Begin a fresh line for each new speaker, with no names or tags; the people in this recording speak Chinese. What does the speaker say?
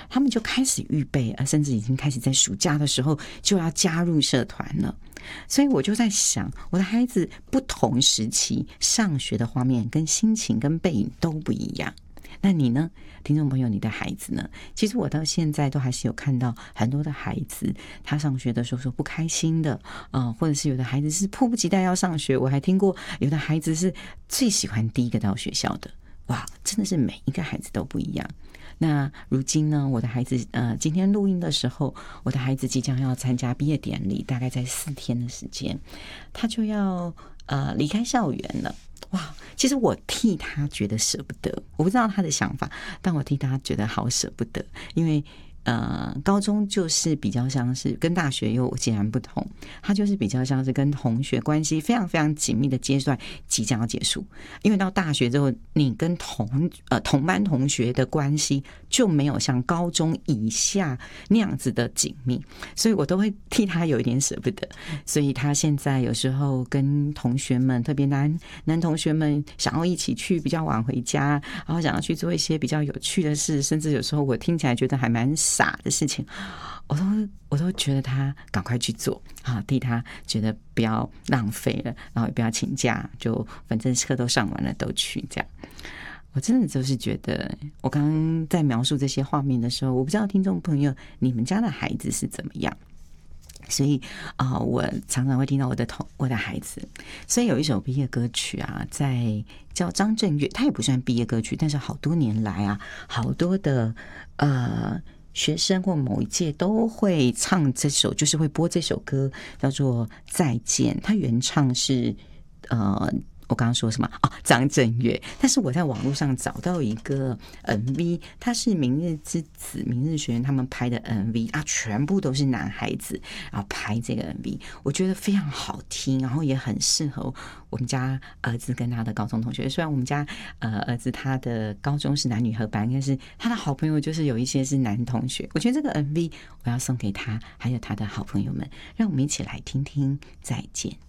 他们就开始预备，甚至已经开始在暑假的时候就要加入社团了。所以我就在想，我的孩子不同时期上学的画面跟心情跟背影都不一样。那你呢，听众朋友，你的孩子呢？其实我到现在都还是有看到很多的孩子，他上学的时候说不开心的，或者是有的孩子是迫不及待要上学。我还听过有的孩子是最喜欢第一个到学校的。哇，真的是每一个孩子都不一样。那如今呢，我的孩子今天录音的时候，我的孩子即将要参加毕业典礼，大概在4天的时间，他就要离开校园了。哇，其实我替他觉得舍不得，我不知道他的想法，但我替他觉得好舍不得，因为高中就是比较像是跟大学又截然不同，它就是比较像是跟同学关系非常非常紧密的阶段即将要结束。因为到大学之后，你跟同班同学的关系就没有像高中以下那样子的紧密，所以我都会替他有一点舍不得。所以他现在有时候跟同学们，特别男同学们想要一起去比较晚回家，然后想要去做一些比较有趣的事，甚至有时候我听起来觉得还蛮傻的事情，我都觉得他赶快去做啊，替他觉得不要浪费了，然后也不要请假，就反正课都上完了都去这样。我真的就是觉得，我刚刚在描述这些画面的时候，我不知道听众朋友你们家的孩子是怎么样。所以我常常会听到我的孩子，所以有一首毕业歌曲啊，在叫张震岳，他也不算毕业歌曲，但是好多年来啊，好多的学生或某一届都会唱这首，就是会播这首歌，叫做《再见》。他原唱是我刚刚说什么张震岳，但是我在网络上找到一个 MV， 它是明日之子、明日学院他们拍的 MV 啊，全部都是男孩子，然后拍这个 MV， 我觉得非常好听，然后也很适合我们家儿子跟他的高中同学。虽然我们家儿子他的高中是男女合班，但是他的好朋友就是有一些是男同学。我觉得这个 MV 我要送给他，还有他的好朋友们，让我们一起来听听再见。